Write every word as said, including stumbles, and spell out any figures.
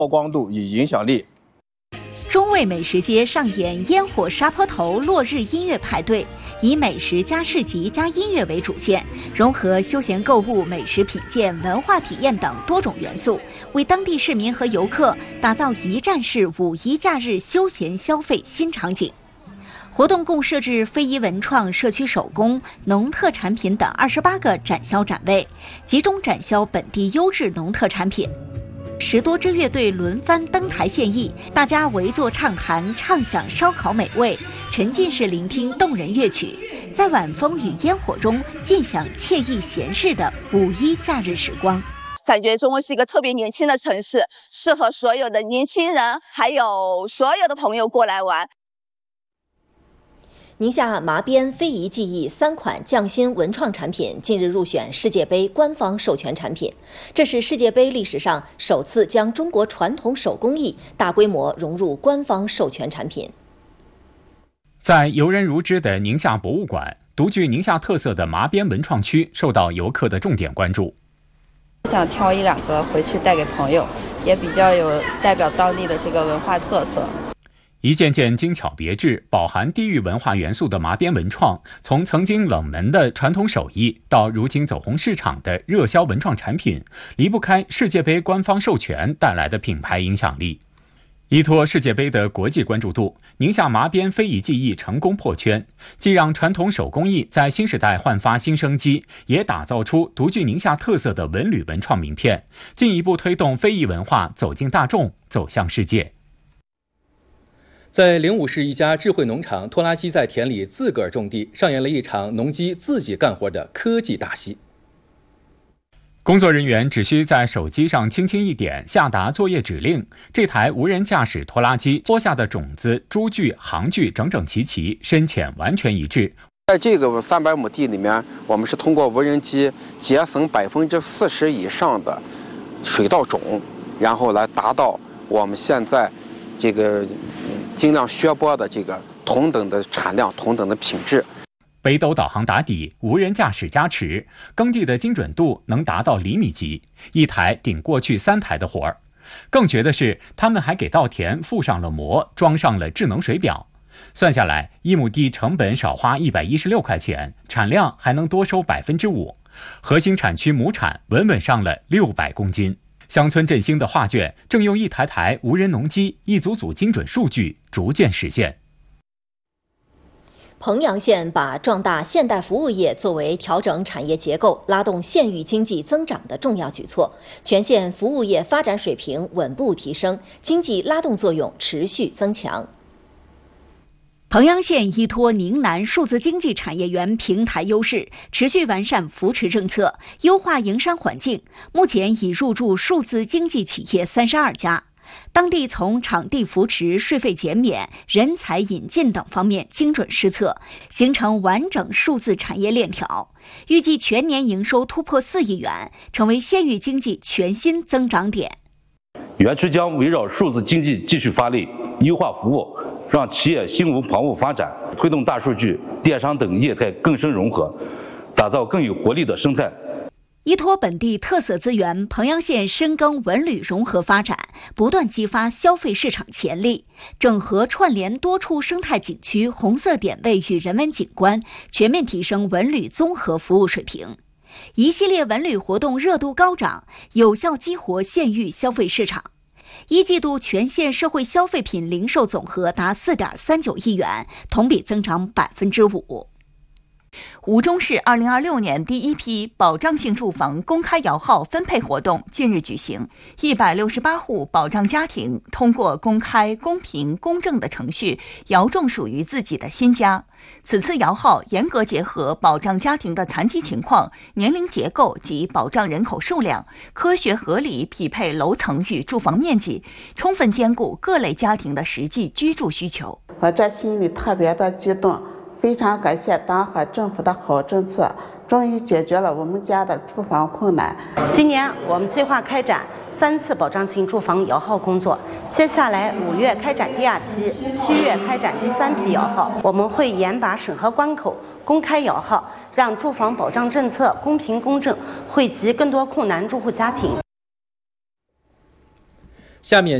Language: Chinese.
曝光度与影响力。 中卫美食街上演烟火沙坡头落日音乐派对，以美食加市集加音乐为主线，融合休闲购物、美食品鉴、文化体验等多种元素，为当地市民和游客打造一站式五一假日休闲消费新场景。活动共设置非遗文创、社区手工、农特产品等二十八个展销展位，集中展销本地优质农特产品。十多支乐队轮番登台献艺，大家围坐畅谈，畅享烧烤美味，沉浸式聆听动人乐曲，在晚风与烟火中尽享惬意闲适的五一假日时光。 感觉中卫是一个特别年轻的城市，适合所有的年轻人还有所有的朋友过来玩。 宁夏麻边非遗技艺三款匠心文创产品近日入选世界杯官方授权产品，这是世界杯历史上首次将中国传统手工艺大规模融入官方授权产品。 在游人如织的宁夏博物馆，独具宁夏特色的麻边文创区受到游客的重点关注。 想挑一两个回去带给朋友，也比较有代表当地的这个文化特色。 一件件精巧别致、饱含地域文化元素的麻边文创，从曾经冷门的传统手艺到如今走红市场的热销文创产品，离不开世界杯官方授权带来的品牌影响力。依托世界杯的国际关注度，宁夏麻边非遗技艺成功破圈，既让传统手工艺在新时代焕发新生机，也打造出独具宁夏特色的文旅文创名片，进一步推动非遗文化走进大众，走向世界。 在灵武市一家智慧农场，拖拉机在田里自个儿种地，上演了一场农机自己干活的科技大戏。 工作人员只需在手机上轻轻一点，下达作业指令，这台无人驾驶拖拉机播下的种子、株距、行距整整齐齐，深浅完全一致。 在这个三百亩地里面，我们是通过无人机节省百分之四十以上的水稻种，然后来达到我们现在这个尽量削播的这个同等的产量、同等的品质。 北斗导航打底，无人驾驶加持，耕地的精准度能达到厘米级，一台顶过去三台的活儿。更绝的是，他们还给稻田附上了膜，装上了智能水表。算下来，一亩地成本少花一百一十六块钱，产量还能多收百分之五，核心产区亩产稳稳上了六百公斤。乡村振兴的画卷正用一台台无人农机、一组组精准数据逐渐实现。 彭阳县把壮大现代服务业作为调整产业结构、拉动县域经济增长的重要举措，全县服务业发展水平稳步提升，经济拉动作用持续增强。 彭阳县依托宁南数字经济产业园平台优势，持续完善扶持政策，优化营商环境。目前已入驻数字经济企业三十二家，当地从场地扶持、税费减免、人才引进等方面精准施策，形成完整数字产业链条。预计全年营收突破四亿元，成为县域经济全新增长点。 园区将围绕数字经济继续发力，优化服务，让企业心无旁骛发展，推动大数据、电商等业态更深融合，打造更有活力的生态。 依托本地特色资源，彭阳县深耕文旅融合发展，不断激发消费市场潜力，整合串联多处生态景区、红色点位与人文景观，全面提升文旅综合服务水平。一系列文旅活动热度高涨，有效激活县域消费市场。一季度全县社会消费品零售总额达 四点三九亿元，同比增长百分之五。 吴忠市二零二六年第一批保障性住房公开摇号分配活动近日举行，一百六十八户保障家庭通过公开、公平、公正的程序摇中属于自己的新家。此次摇号严格结合保障家庭的残疾情况、年龄结构及保障人口数量，科学合理匹配楼层与住房面积，充分兼顾各类家庭的实际居住需求。 我这心里特别的激动，非常感谢党和政府的好政策，终于解决了我们家的住房困难。 今年我们计划开展三次保障性住房摇号工作，接下来五月开展第二批，七月开展第三批摇号。我们会严把审核关口，公开摇号，让住房保障政策公平公正，惠及更多困难住户家庭。 下面。